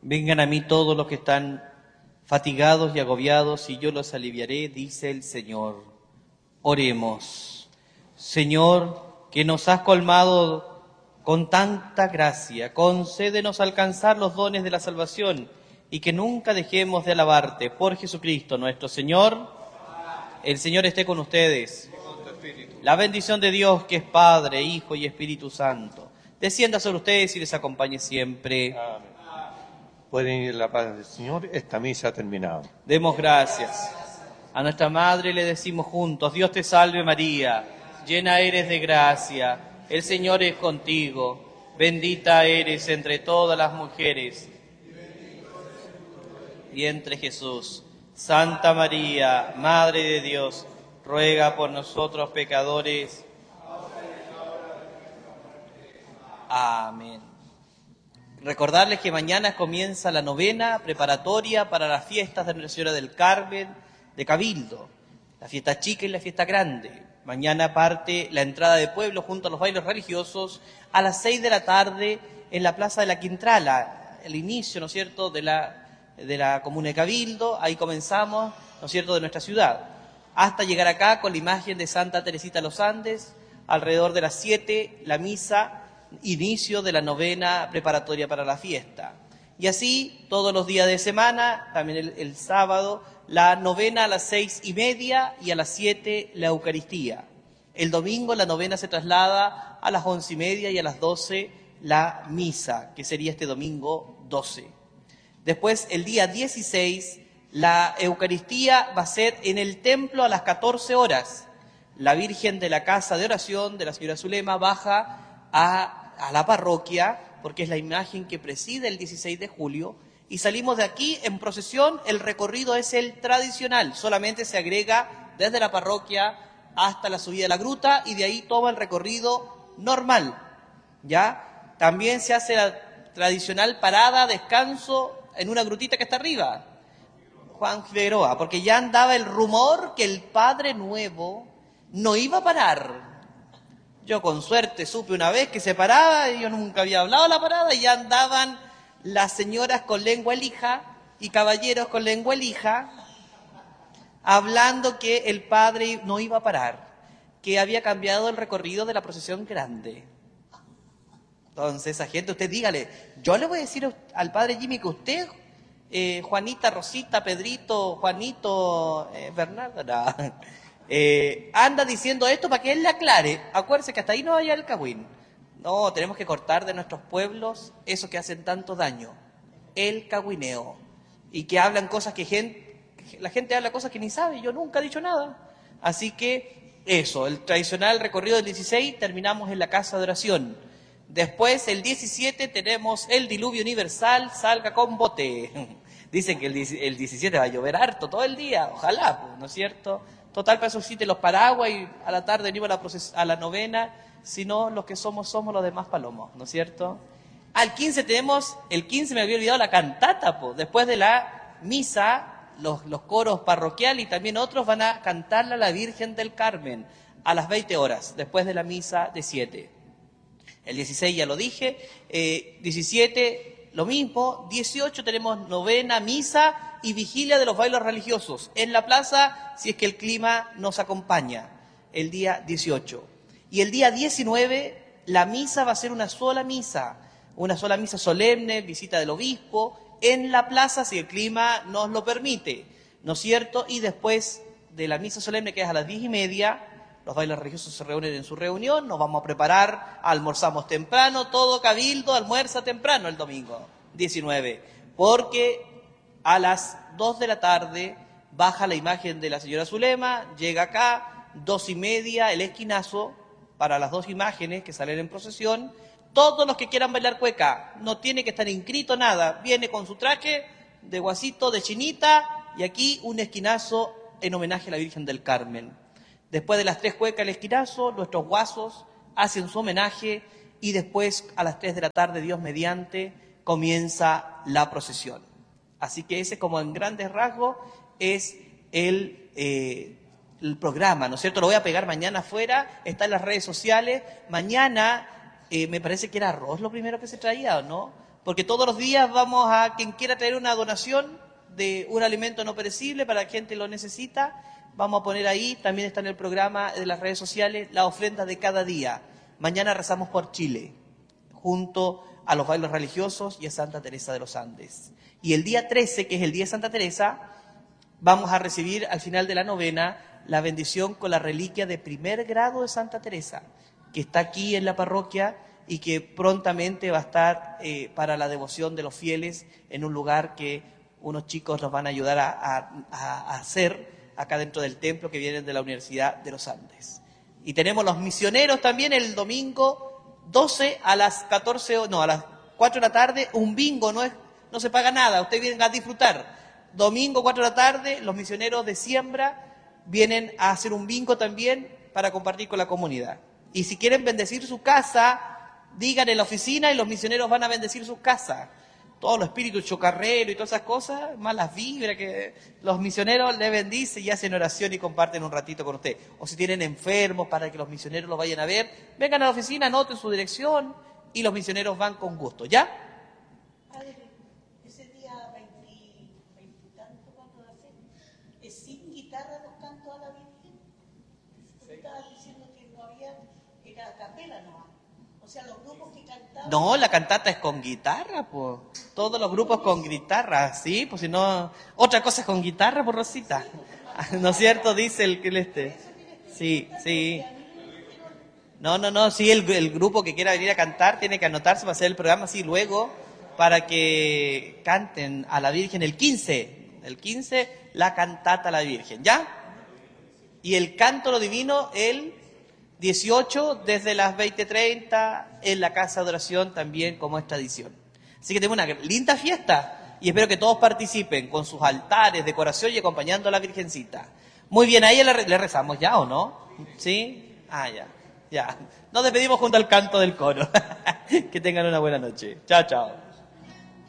Vengan a mí todos los que están fatigados y agobiados, y yo los aliviaré, dice el Señor. Oremos. Señor, que nos has colmado con tanta gracia, concédenos alcanzar los dones de la salvación y que nunca dejemos de alabarte por Jesucristo nuestro Señor. El Señor esté con ustedes. La bendición de Dios, que es Padre, Hijo y Espíritu Santo, descienda sobre ustedes y les acompañe siempre. Amén. Pueden ir en la paz del Señor. Esta misa ha terminado. Demos gracias. A nuestra Madre le decimos juntos: Dios te salve María, llena eres de gracia, el Señor es contigo, bendita eres entre todas las mujeres, y entre Jesús. Santa María, Madre de Dios, ruega por nosotros pecadores. Amén. Recordarles que mañana comienza la novena preparatoria para las fiestas de Nuestra Señora del Carmen de Cabildo, la fiesta chica y la fiesta grande. Mañana parte la entrada de pueblo junto a los bailes religiosos a las 6 de la tarde en la Plaza de la Quintrala, el inicio, ¿no es cierto?, de la comuna de Cabildo. Ahí comenzamos, ¿no es cierto?, de nuestra ciudad, hasta llegar acá con la imagen de Santa Teresita de los Andes. Alrededor de las 7, la misa, inicio de la novena preparatoria para la fiesta. Y así, todos los días de semana, también el sábado, la novena a las 6:30 y a las 7 la Eucaristía. El domingo la novena se traslada a las 11:30 y a las 12 la misa, que sería este domingo 12. Después, el día 16, la Eucaristía va a ser en el templo a las 14 horas. La Virgen de la Casa de Oración de la Señora Zulema baja a la parroquia, porque es la imagen que preside el 16 de julio, y salimos de aquí en procesión. El recorrido es el tradicional, solamente se agrega desde la parroquia hasta la subida de la gruta, y de ahí toma el recorrido normal, ¿ya? También se hace la tradicional parada, descanso, en una grutita que está arriba, Juan Figueroa, porque ya andaba el rumor que el Padre Nuevo no iba a parar. Yo con suerte supe una vez que se paraba, y yo nunca había hablado de la parada, y ya andaban las señoras con lengua elija y caballeros con lengua elija hablando que el Padre no iba a parar, que había cambiado el recorrido de la procesión grande. Entonces, esa gente, usted dígale, yo le voy a decir al Padre Jimmy que usted, Juanita, Rosita, Pedrito, Juanito, Bernardo, no. Anda diciendo esto para que él le aclare. Acuérdese que hasta ahí no vaya el cagüín. No, tenemos que cortar de nuestros pueblos eso que hacen tanto daño, el cagüineo, y que hablan cosas la gente habla cosas que ni sabe. Yo nunca he dicho nada. Así que eso, el tradicional recorrido del 16, terminamos en la casa de oración. Después, el 17, tenemos el diluvio universal, salga con bote. Dicen que el 17 va a llover harto todo el día, ojalá, ¿no es cierto? Total, para eso existen los paraguas, y a la tarde venimos a la novena, si no, los que somos los demás palomos, ¿no es cierto? Al 15 tenemos, el 15 me había olvidado, la cantata, después de la misa, los coros parroquiales y también otros van a cantarle a la Virgen del Carmen a las 20 horas, después de la misa de 7. El 16 ya lo dije, 17 lo mismo, 18 tenemos novena, misa y vigilia de los bailes religiosos en la plaza, si es que el clima nos acompaña, el día 18. Y el día 19, la misa va a ser una sola misa solemne, visita del obispo, en la plaza, si el clima nos lo permite, ¿no es cierto? Y después de la misa solemne, que es a las 10:30, los bailes religiosos se reúnen en su reunión, nos vamos a preparar, almorzamos temprano, todo Cabildo almuerza temprano el domingo 19, porque a las 2 de la tarde baja la imagen de la Señora Zulema, llega acá, 2:30 el esquinazo para las 2 imágenes que salen en procesión. Todos los que quieran bailar cueca, no tiene que estar inscrito nada, viene con su traje de guasito, de chinita, y aquí un esquinazo en homenaje a la Virgen del Carmen. Después de las 3 cuecas el esquinazo, nuestros guasos hacen su homenaje, y después a las 3 de la tarde, Dios mediante, comienza la procesión. Así que ese, como en grandes rasgos, es el programa, ¿no es cierto? Lo voy a pegar mañana afuera, está en las redes sociales. Mañana, me parece que era arroz lo primero que se traía, ¿o no? porque todos los días vamos a quien quiera traer una donación de un alimento no perecible para la gente que lo necesita. Vamos a poner ahí, también está en el programa de las redes sociales, la ofrenda de cada día. Mañana rezamos por Chile, junto a los bailes religiosos y a Santa Teresa de los Andes. Y el día 13, que es el día de Santa Teresa, vamos a recibir al final de la novena la bendición con la reliquia de primer grado de Santa Teresa, que está aquí en la parroquia y que prontamente va a estar para la devoción de los fieles en un lugar que unos chicos nos van a ayudar a hacer acá dentro del templo, que vienen de la Universidad de los Andes. Y tenemos los misioneros también el domingo 12 a las 4 de la tarde, un bingo, no se paga nada, usted viene a disfrutar. Domingo 4 de la tarde, los misioneros de Siembra vienen a hacer un bingo también para compartir con la comunidad. Y si quieren bendecir su casa, digan en la oficina y los misioneros van a bendecir sus casas. Todos los espíritus chocarreros y todas esas cosas, malas vibras, que los misioneros le bendicen y hacen oración y comparten un ratito con usted. O si tienen enfermos para que los misioneros los vayan a ver, vengan a la oficina, anoten su dirección y los misioneros van con gusto, ¿ya? Padre, ese día 20 y tanto, ¿cuánto va a ser? ¿Es sin guitarra los cantos a la Virgen? Usted estaba diciendo que no había, era a capela nomás. O sea, los grupos que cantaban... No, la cantata es con guitarra, pues. Todos los grupos con guitarra, sí, pues si no... Otra cosa es con guitarra, por Rosita. ¿No es cierto? Dice el que Sí, sí. No, sí, el grupo que quiera venir a cantar tiene que anotarse para hacer el programa así luego, para que canten a la Virgen el 15, la cantata a la Virgen, ¿ya? Y el canto a lo divino el 18 desde las 20:30 en la casa de oración también, como es tradición. Así que tenemos una linda fiesta y espero que todos participen con sus altares, decoración y acompañando a la Virgencita. Muy bien, ¿a ella le rezamos ya o no? ¿Sí? Ya. Nos despedimos junto al canto del coro. Que tengan una buena noche. Chao, chao.